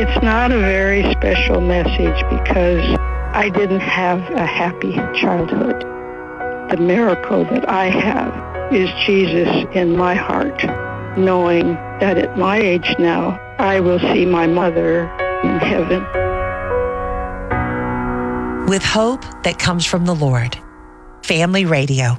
It's not a very special message because I didn't have a happy childhood. The miracle that I have is Jesus in my heart, knowing that at my age now, I will see my mother in heaven. With hope that comes from the Lord. Family Radio.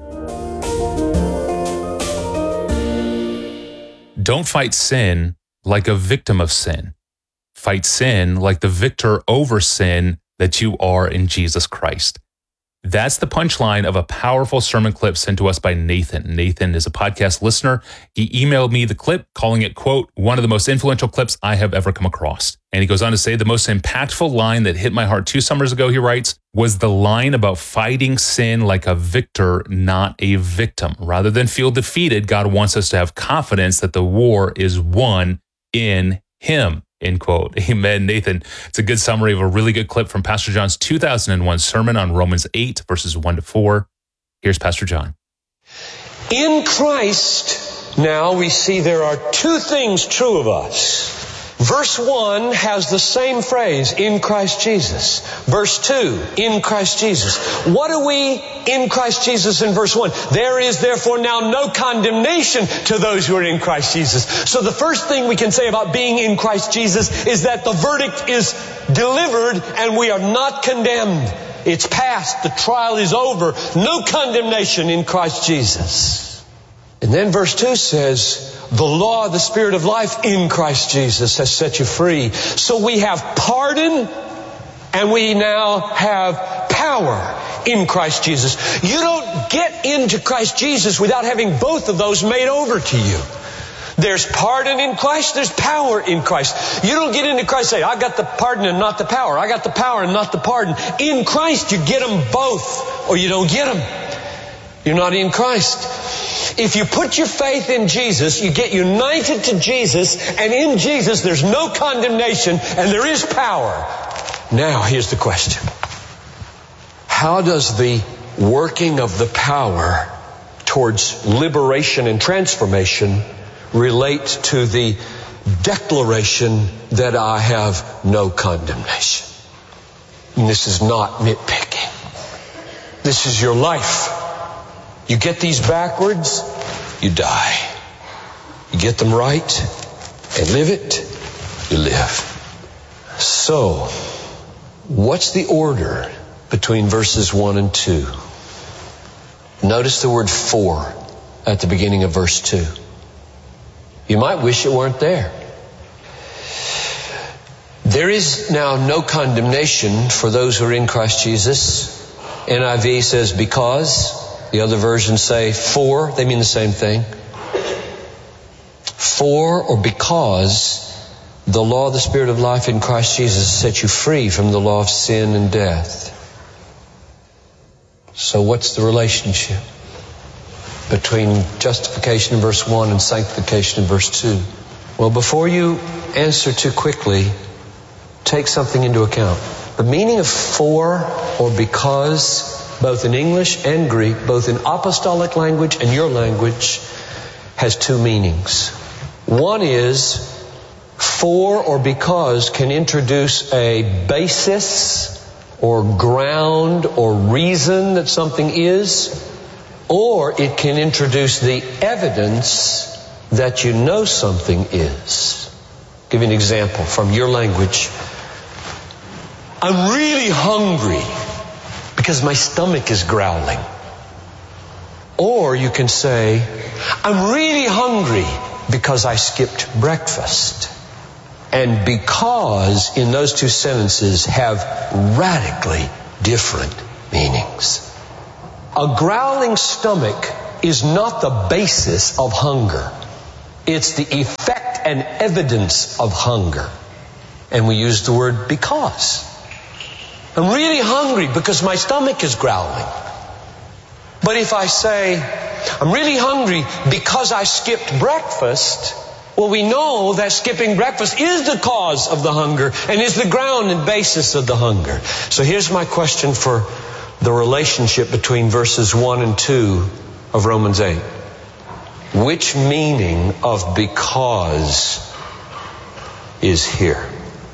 Don't fight sin like a victim of sin. Fight sin like the victor over sin that you are in Jesus Christ. That's the punchline of a powerful sermon clip sent to us by Nathan. Nathan is a podcast listener. He emailed me the clip, calling it, quote, one of the most influential clips I have ever come across. And he goes on to say, the most impactful line that hit my heart 2 summers ago, he writes, was the line about fighting sin like a victor, not a victim. Rather than feel defeated, God wants us to have confidence that the war is won in Him. End quote. Amen, Nathan. It's a good summary of a really good clip from Pastor John's 2001 sermon on Romans 8, verses 1-4. Here's Pastor John. In Christ, now we see there are 2 things true of us. Verse 1 has the same phrase, in Christ Jesus. Verse 2, in Christ Jesus. What are we in Christ Jesus in verse 1? There is therefore now no condemnation to those who are in Christ Jesus. So the first thing we can say about being in Christ Jesus is that the verdict is delivered and we are not condemned. It's past. The trial is over. No condemnation in Christ Jesus. And then verse 2 says, the law of the Spirit of life in Christ Jesus has set you free. So we have pardon and we now have power in Christ Jesus. You don't get into Christ Jesus without having both of those made over to you. There's pardon in Christ, there's power in Christ. You don't get into Christ and say, I got the pardon and not the power. I got the power and not the pardon. In Christ, you get them both or you don't get them. You're not in Christ. If you put your faith in Jesus, you get united to Jesus, and in Jesus there's no condemnation and there is power. Now, here's the question. How does the working of the power towards liberation and transformation relate to the declaration that I have no condemnation? And this is not nitpicking. This is your life. You get these backwards, you die. You get them right and live it, you live. So, what's the order between verses 1 and 2? Notice the word for at the beginning of verse 2. You might wish it weren't there. There is now no condemnation for those who are in Christ Jesus. NIV says because. The other versions say for. They mean the same thing. For or because the law of the Spirit of life in Christ Jesus set you free from the law of sin and death. So what's the relationship between justification in verse 1 and sanctification in verse 2? Well, before you answer too quickly, take something into account. The meaning of for or because, both in English and Greek, both in apostolic language and your language, has 2 meanings. One is, for or because can introduce a basis or ground or reason that something is, or it can introduce the evidence that you know something is. I'll give you an example from your language. I'm really hungry because my stomach is growling. Or you can say, I'm really hungry because I skipped breakfast. And because in those 2 sentences have radically different meanings. A growling stomach is not the basis of hunger. It's the effect and evidence of hunger. And we use the word because. I'm really hungry because my stomach is growling. But if I say, I'm really hungry because I skipped breakfast, well, we know that skipping breakfast is the cause of the hunger and is the ground and basis of the hunger. So here's my question for the relationship between verses 1 and 2 of Romans 8. Which meaning of because is here?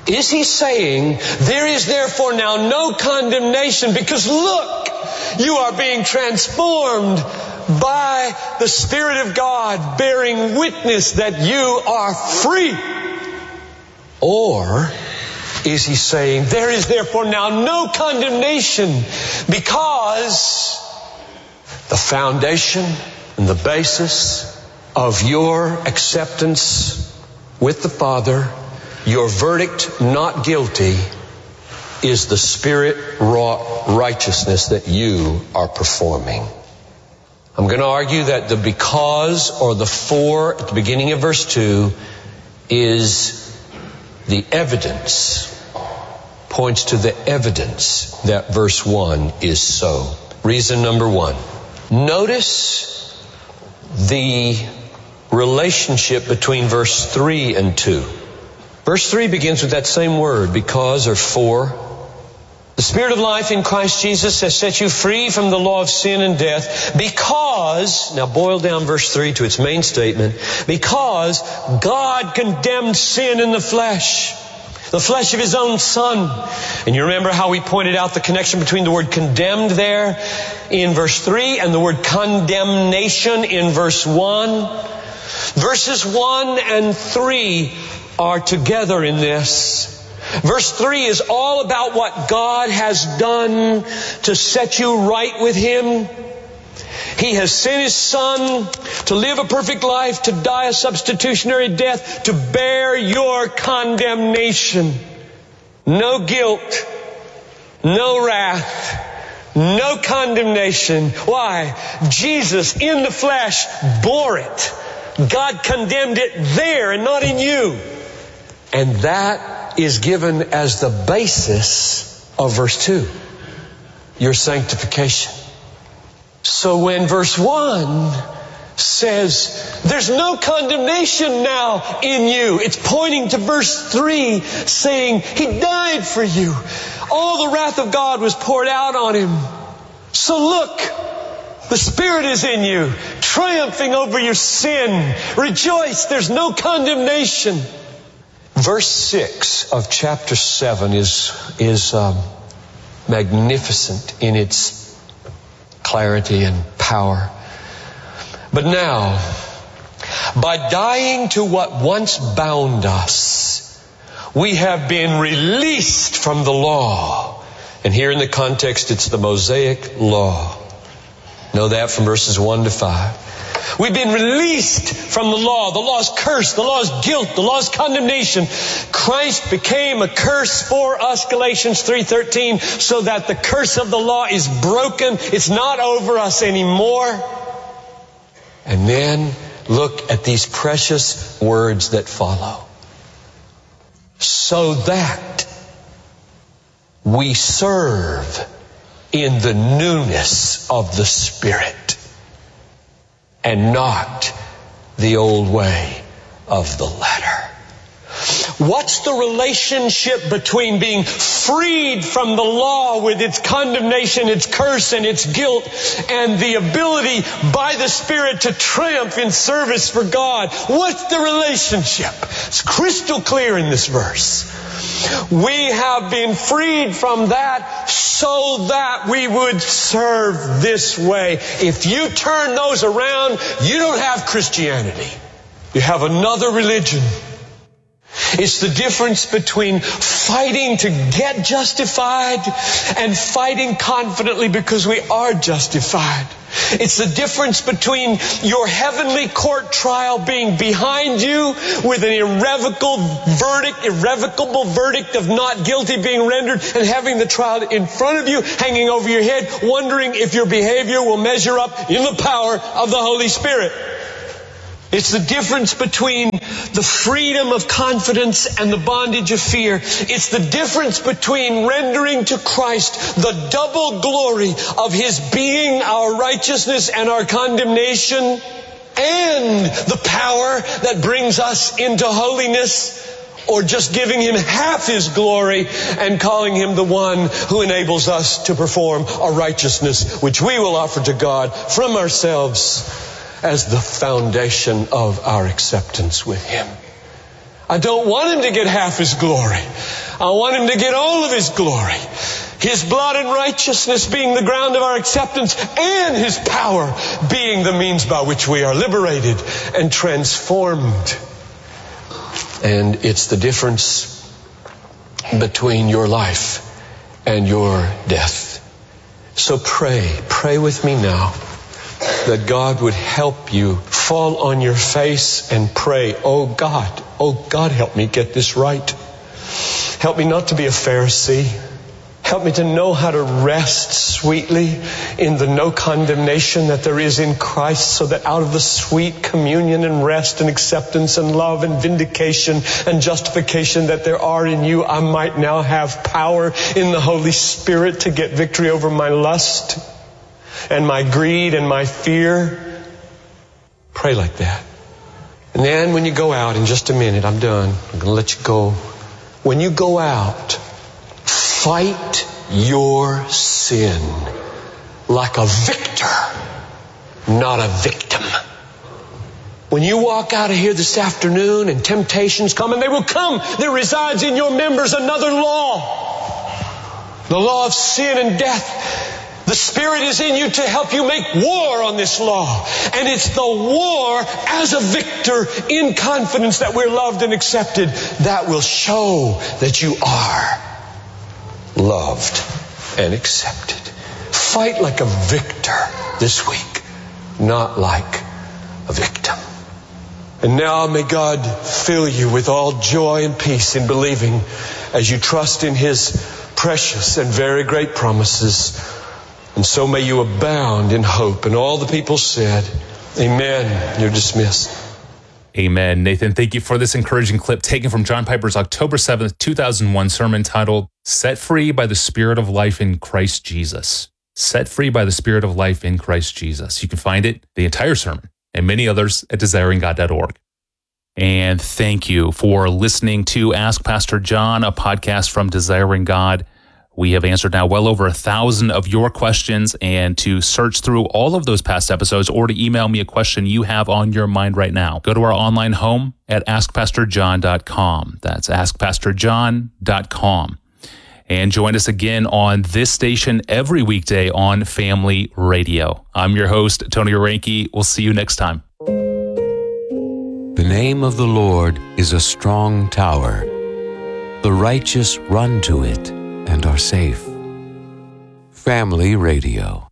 Is he saying, there is therefore now no condemnation because look, you are being transformed by the Spirit of God bearing witness that you are free? Or is he saying, there is therefore now no condemnation because the foundation and the basis of your acceptance with the Father, your verdict not guilty, is the Spirit-wrought righteousness that you are performing? I'm going to argue that the because or the for at the beginning of verse 2 is the evidence, points to the evidence that verse 1 is so. Reason number 1. Notice the relationship between verse 3 and 2. Verse 3 begins with that same word, because or for. The Spirit of life in Christ Jesus has set you free from the law of sin and death because, now boil down verse 3 to its main statement, because God condemned sin in the flesh of His own Son. And you remember how we pointed out the connection between the word condemned there in verse 3 and the word condemnation in verse 1. Verses 1 and 3 are together in this. Verse 3 is all about what God has done to set you right with Him. He has sent His Son to live a perfect life, to die a substitutionary death, to bear your condemnation. No guilt, no wrath, no condemnation. Why? Jesus in the flesh bore it. God condemned it there and not in you. And that is given as the basis of verse 2. Your sanctification. So when verse 1 says, there's no condemnation now in you, it's pointing to verse 3 saying, He died for you. All the wrath of God was poured out on Him. So look, the Spirit is in you, triumphing over your sin. Rejoice, there's no condemnation. Verse 6 of chapter 7 is magnificent in its clarity and power. But now, by dying to what once bound us, we have been released from the law. And here in the context, it's the Mosaic law. Know that from verses 1 to 5. We've been released from the law. The law's curse. The law's guilt. The law's condemnation. Christ became a curse for us, Galatians 3:13, so that the curse of the law is broken. It's not over us anymore. And then look at these precious words that follow. So that we serve in the newness of the Spirit, and not the old way of the letter. What's the relationship between being freed from the law with its condemnation, its curse, and its guilt, and the ability by the Spirit to triumph in service for God? What's the relationship? It's crystal clear in this verse. We have been freed from that so that we would serve this way. If you turn those around, you don't have Christianity. You have another religion. It's the difference between fighting to get justified and fighting confidently because we are justified. It's the difference between your heavenly court trial being behind you with an irrevocable verdict of not guilty being rendered, and having the trial in front of you, hanging over your head, wondering if your behavior will measure up in the power of the Holy Spirit. It's the difference between the freedom of confidence and the bondage of fear. It's the difference between rendering to Christ the double glory of His being our righteousness and our condemnation, and the power that brings us into holiness, or just giving Him half His glory and calling Him the one who enables us to perform a righteousness which we will offer to God from ourselves as the foundation of our acceptance with Him. I don't want him to get half his glory. I want him to get all of his glory. His blood and righteousness being the ground of our acceptance, and his power being the means by which we are liberated and transformed. And it's the difference between your life and your death. So pray with me now that God would help you. Fall on your face and pray, oh God, help me get this right. Help me not to be a Pharisee. Help me to know how to rest sweetly in the no condemnation that there is in Christ, so that out of the sweet communion and rest and acceptance and love and vindication and justification that there are in you, I might now have power in the Holy Spirit to get victory over my lust and my greed and my fear. Pray like that. And then when you go out, in just a minute, I'm done. I'm going to let you go. When you go out, fight your sin like a victor, not a victim. When you walk out of here this afternoon and temptations come, and they will come, there resides in your members another law. The law of sin and death. The Spirit is in you to help you make war on this law. And it's the war as a victor in confidence that we're loved and accepted that will show that you are loved and accepted. Fight like a victor this week, not like a victim. And now may God fill you with all joy and peace in believing as you trust in His precious and very great promises. And so may you abound in hope. And all the people said, amen. You're dismissed. Amen. Nathan, thank you for this encouraging clip taken from John Piper's October 7th, 2001 sermon titled, Set Free by the Spirit of Life in Christ Jesus. Set Free by the Spirit of Life in Christ Jesus. You can find it, the entire sermon, and many others at desiringgod.org. And thank you for listening to Ask Pastor John, a podcast from Desiring God. We have answered now well over 1,000 of your questions, and to search through all of those past episodes or to email me a question you have on your mind right now, go to our online home at askpastorjohn.com. That's askpastorjohn.com. And join us again on this station every weekday on Family Radio. I'm your host, Tony Oranke. We'll see you next time. The name of the Lord is a strong tower. The righteous run to it and are safe. Family Radio.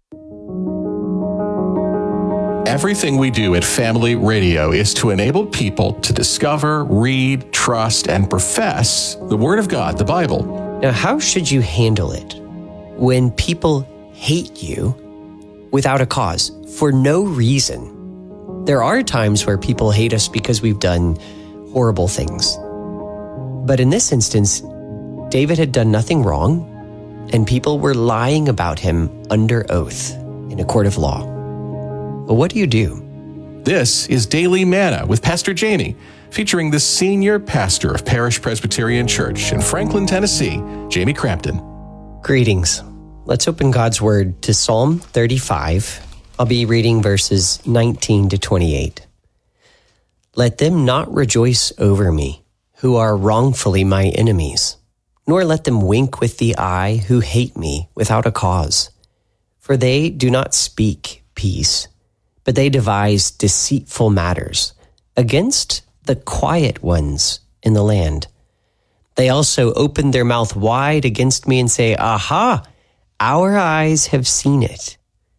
Everything we do at Family Radio is to enable people to discover, read, trust, and profess the Word of God, the Bible. Now, how should you handle it when people hate you without a cause, for no reason? There are times where people hate us because we've done horrible things. But in this instance, David had done nothing wrong, and people were lying about him under oath in a court of law. But what do you do? This is Daily Manna with Pastor Jamie, featuring the senior pastor of Parish Presbyterian Church in Franklin, Tennessee, Jamie Crampton. Greetings. Let's open God's Word to Psalm 35. I'll be reading verses 19 to 28. Let them not rejoice over me, who are wrongfully my enemies, nor let them wink with the eye who hate me without a cause. For they do not speak peace, but they devise deceitful matters against the quiet ones in the land. They also open their mouth wide against me and say, Aha, our eyes have seen it.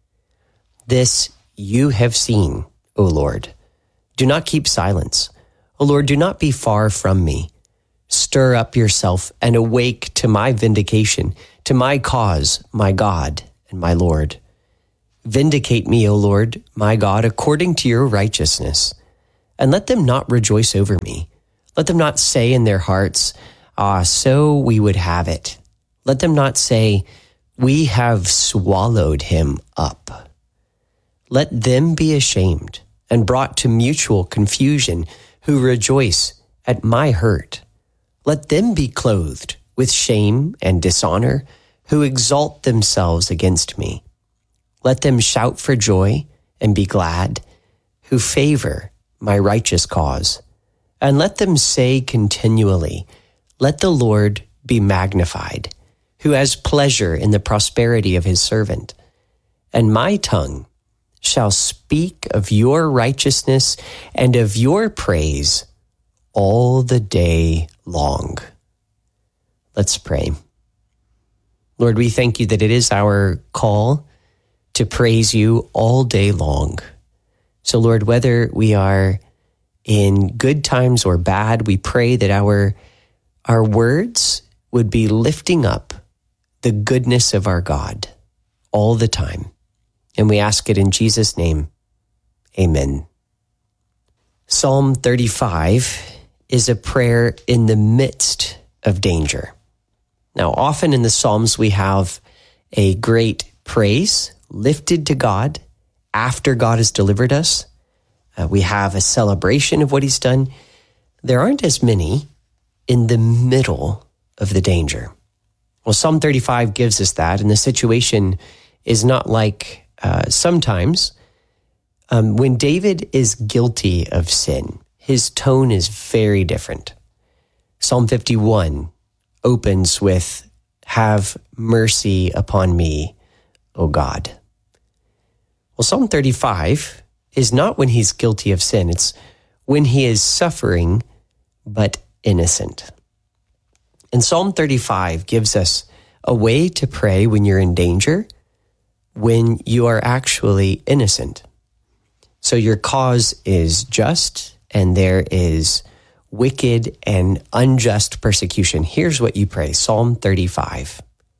This you have seen, O Lord. Do not keep silence. O Lord, do not be far from me. Stir up yourself and awake to my vindication, to my cause, my God and my Lord. Vindicate me, O Lord, my God, according to your righteousness. And let them not rejoice over me. Let them not say in their hearts, so we would have it. Let them not say, we have swallowed him up. Let them be ashamed and brought to mutual confusion who rejoice at my hurt. Let them be clothed with shame and dishonor who exalt themselves against me. Let them shout for joy and be glad who favor my righteous cause. And let them say continually, let the Lord be magnified, who has pleasure in the prosperity of his servant. And my tongue shall speak of your righteousness and of your praise all the day long. Let's pray. Lord, we thank you that it is our call to praise you all day long. So Lord, whether we are in good times or bad, we pray that our words would be lifting up the goodness of our God all the time. And we ask it in Jesus' name. Amen. Psalm 35 is a prayer in the midst of danger. Now, often in the Psalms, we have a great praise lifted to God after God has delivered us. We have a celebration of what he's done. There aren't as many in the middle of the danger. Well, Psalm 35 gives us that, and the situation is not like sometimes when David is guilty of sin, his tone is very different. Psalm 51 opens with, "Have mercy upon me, O God." Well, Psalm 35 is not when he's guilty of sin. It's when he is suffering but innocent. And Psalm 35 gives us a way to pray when you're in danger, when you are actually innocent. So your cause is just, and there is wicked and unjust persecution. Here's what you pray, Psalm 35.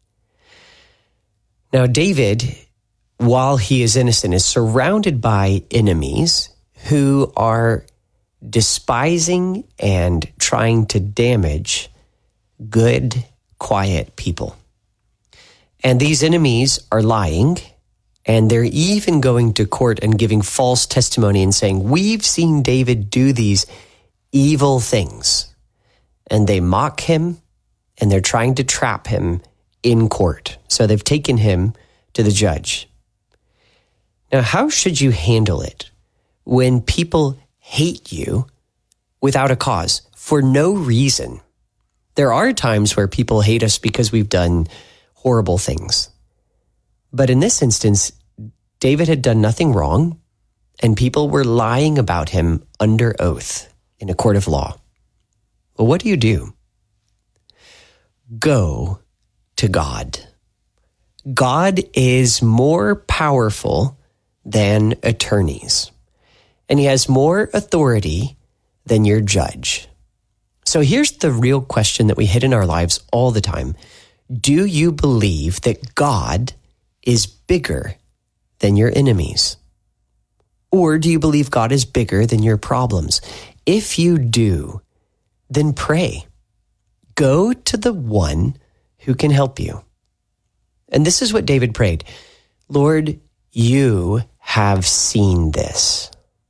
Now, David, while he is innocent, is surrounded by enemies who are despising and trying to damage good, quiet people. And these enemies are lying, and they're even going to court and giving false testimony and saying, "We've seen David do these evil things." And they mock him, and they're trying to trap him in court. So they've taken him to the judge. Now, how should you handle it when people hate you without a cause, for no reason? There are times where people hate us because we've done horrible things. But in this instance, David had done nothing wrong, and people were lying about him under oath in a court of law. Well, what do? Go to God. God is more powerful than attorneys, and he has more authority than your judge. So here's the real question that we hit in our lives all the time. Do you believe that God is bigger than your enemies? Or do you believe God is bigger than your problems? If you do, then pray. Go to the one who can help you. And this is what David prayed. Lord, you have seen this.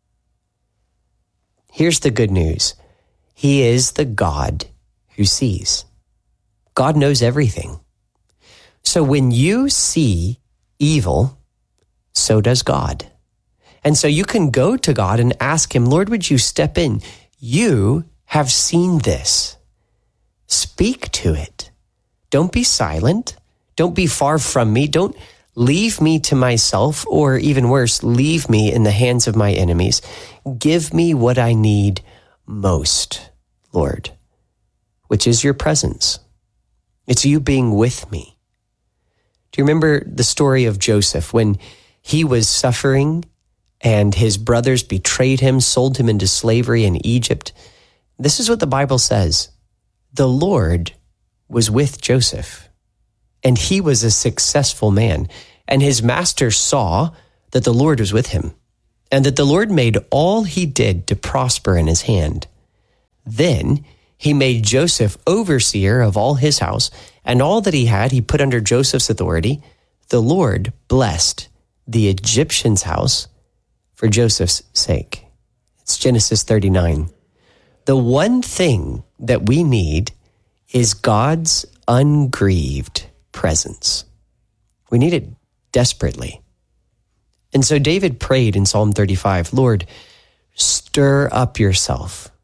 Here's the good news. He is the God who sees. God knows everything. So when you see evil, so does God. And so you can go to God and ask him, Lord, would you step in? You have seen this. Speak to it. Don't be silent. Don't be far from me. Don't leave me to myself, or even worse, leave me in the hands of my enemies. Give me what I need most, Lord, which is your presence. It's you being with me. Do you remember the story of Joseph when he was suffering and his brothers betrayed him, sold him into slavery in Egypt? This is what the Bible says. The Lord was with Joseph, and he was a successful man. And his master saw that the Lord was with him, and that the Lord made all he did to prosper in his hand. Then he made Joseph overseer of all his house, and all that he had he put under Joseph's authority. The Lord blessed the Egyptian's house for Joseph's sake. It's Genesis 39. The one thing that we need is God's ungrieved presence. We need it desperately. And so David prayed in Psalm 35, Lord, stir up yourself,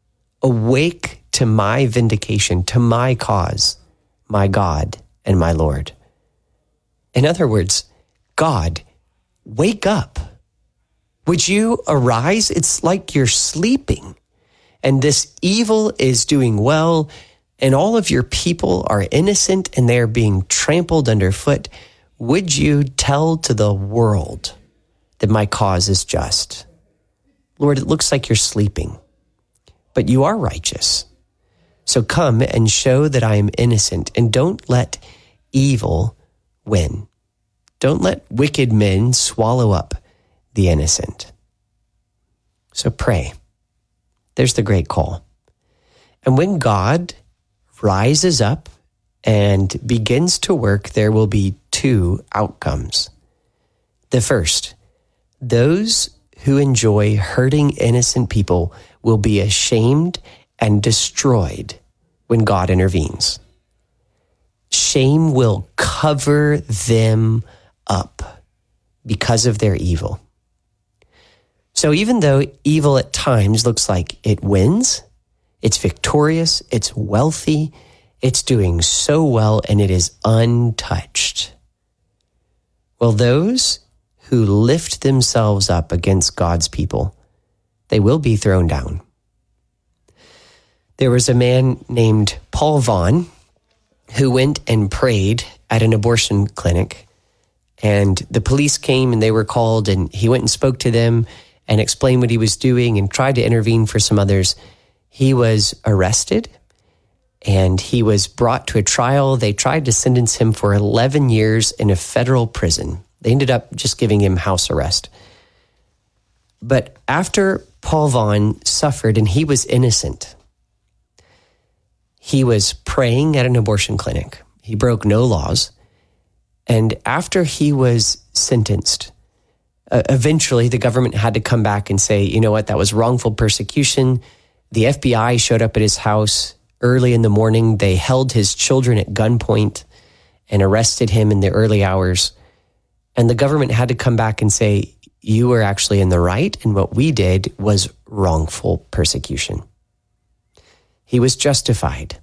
Awake to my vindication, to my cause, my God and my Lord. In other words, God, wake up. Would you arise? It's like you're sleeping, and this evil is doing well, and all of your people are innocent and they're being trampled underfoot. Would you tell to the world that my cause is just? Lord, it looks like you're sleeping, but you are righteous. So come and show that I am innocent, and don't let evil win. Don't let wicked men swallow up the innocent. So pray. There's the great call. And when God rises up and begins to work, there will be two outcomes. The first, those who enjoy hurting innocent people will be ashamed and destroyed when God intervenes. Shame will cover them up because of their evil. So even though evil at times looks like it wins, it's victorious, it's wealthy, it's doing so well, and it is untouched. Well, those who lift themselves up against God's people, they will be thrown down. There was a man named Paul Vaughn who went and prayed at an abortion clinic, and the police came and they were called, and he went and spoke to them and explained what he was doing and tried to intervene for some others. He was arrested and he was brought to a trial. They tried to sentence him for 11 years in a federal prison. They ended up just giving him house arrest. But after Paul Vaughn suffered and he was innocent, he was praying at an abortion clinic. He broke no laws. And after he was sentenced, eventually the government had to come back and say, you know what, that was wrongful persecution. The FBI showed up at his house early in the morning. They held his children at gunpoint and arrested him in the early hours. And the government had to come back and say, you were actually in the right, and what we did was wrongful persecution. He was justified.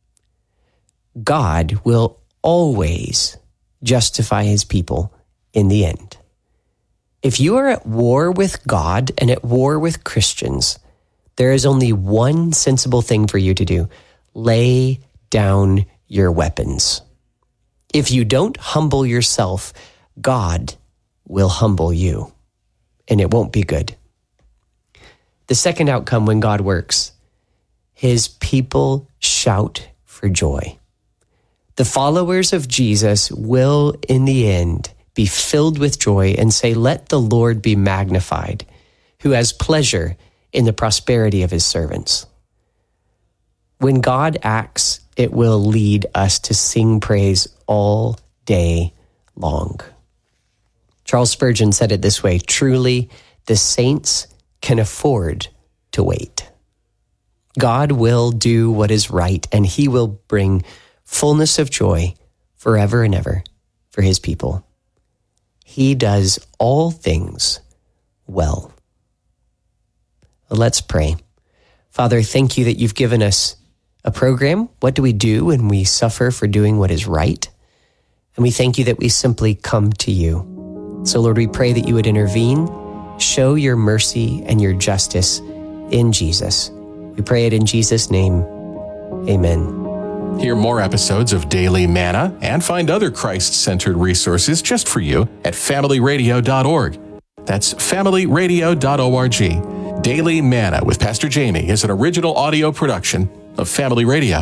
God will always justify his people in the end. If you are at war with God and at war with Christians, there is only one sensible thing for you to do. Lay down your weapons. If you don't humble yourself, God will humble you, and it won't be good. The second outcome when God works, his people shout for joy. The followers of Jesus will, in the end, be filled with joy and say, let the Lord be magnified, who has pleasure in the prosperity of his servants. When God acts, it will lead us to sing praise all day long. Charles Spurgeon said it this way, truly, the saints can afford to wait. God will do what is right, and he will bring fullness of joy forever and ever for his people. He does all things well. Let's pray. Father, thank you that you've given us a program. What do we do when we suffer for doing what is right? And we thank you that we simply come to you. So Lord, we pray that you would intervene, show your mercy and your justice in Jesus. We pray it in Jesus' name. Amen. Hear more episodes of Daily Manna and find other Christ-centered resources just for you at familyradio.org. That's familyradio.org. Daily Manna with Pastor Jamie is an original audio production of Family Radio.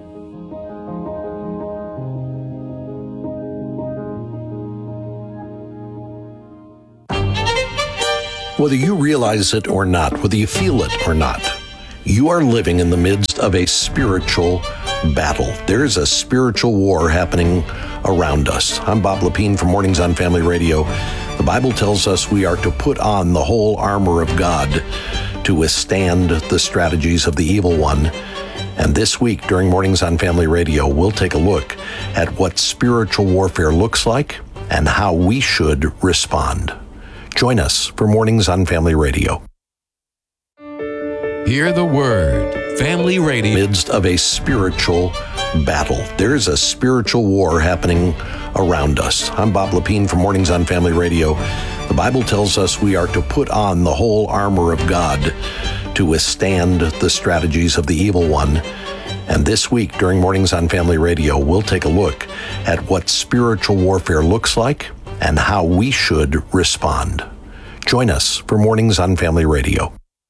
Whether you realize it or not, whether you feel it or not, you are living in the midst of a spiritual battle. There is a spiritual war happening around us. I'm Bob Lepine from Mornings on Family Radio. The Bible tells us we are to put on the whole armor of God to withstand the strategies of the evil one. And this week during Mornings on Family Radio, we'll take a look at what spiritual warfare looks like and how we should respond. Join us for Mornings on Family Radio. Hear the Word. Family Radio. Midst of a spiritual battle. There is a spiritual war happening around us. I'm Bob Lepine from Mornings on Family Radio. The Bible tells us we are to put on the whole armor of God to withstand the strategies of the evil one. And this week during Mornings on Family Radio, we'll take a look at what spiritual warfare looks like and how we should respond. Join us for Mornings on Family Radio.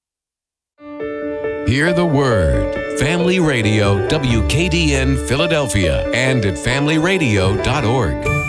Hear the Word. Family Radio, WKDN Philadelphia, and at familyradio.org.